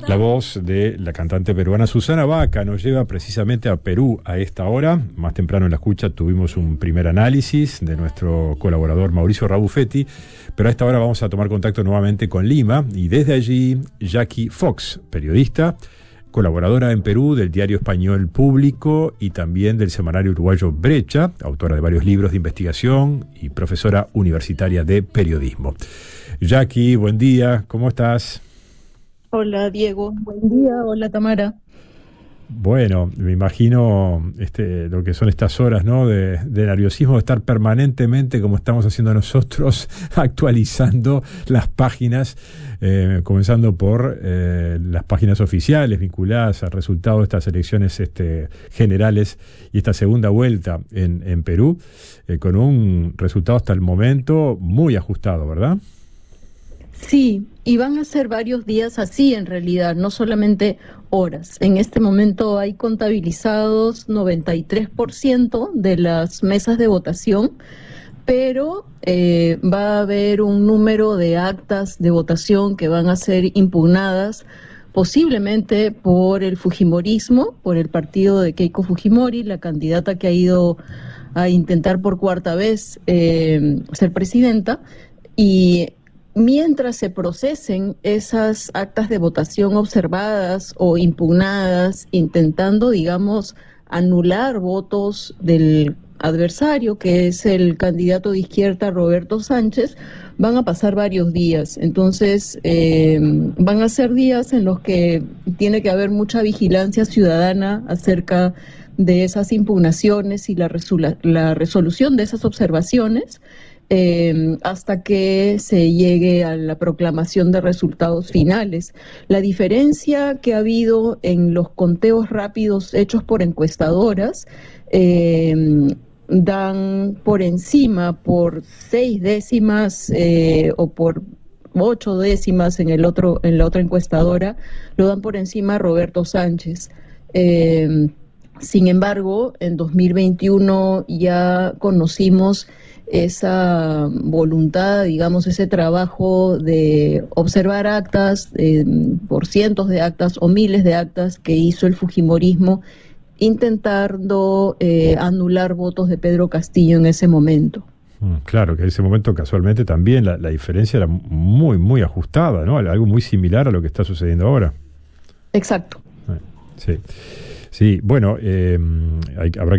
La voz de la cantante peruana Susana Baca nos lleva precisamente a Perú a esta hora. Más temprano en la escucha tuvimos un primer análisis de nuestro colaborador Mauricio Rabufetti, pero a esta hora vamos a tomar contacto nuevamente con Lima y desde allí Jackie Fox, periodista, colaboradora en Perú del diario español Público y también del semanario uruguayo Brecha, autora de varios libros de investigación y profesora universitaria de periodismo. Jackie, buen día, ¿cómo estás? Hola Diego, buen día, hola Tamara. Bueno, me imagino lo que son estas horas, ¿no? de nerviosismo, de estar permanentemente, como estamos haciendo nosotros, actualizando las páginas, comenzando por las páginas oficiales vinculadas al resultado de estas elecciones generales y esta segunda vuelta en Perú, con un resultado hasta el momento muy ajustado, ¿verdad? Sí, y van a ser varios días así en realidad, no solamente horas. En este momento hay contabilizados 93% de las mesas de votación, pero va a haber un número de actas de votación que van a ser impugnadas posiblemente por el Fujimorismo, por el partido de Keiko Fujimori, la candidata que ha ido a intentar por cuarta vez ser presidenta, y mientras se procesen esas actas de votación observadas o impugnadas, intentando, digamos, anular votos del adversario, que es el candidato de izquierda Roberto Sánchez, van a pasar varios días. Entonces, van a ser días en los que tiene que haber mucha vigilancia ciudadana acerca de esas impugnaciones y la resolución de esas observaciones, hasta que se llegue a la proclamación de resultados finales. La diferencia que ha habido en los conteos rápidos hechos por encuestadoras dan por encima, por 6 décimas o por 8 décimas en la otra encuestadora, lo dan por encima a Roberto Sánchez. Sin embargo, en 2021 ya conocimos esa voluntad, digamos, ese trabajo de observar actas, por cientos de actas o miles de actas que hizo el Fujimorismo, intentando anular votos de Pedro Castillo en ese momento. Claro, que en ese momento casualmente también la diferencia era muy, muy ajustada, ¿no? Algo muy similar a lo que está sucediendo ahora. Exacto. Sí, sí. Bueno, habrá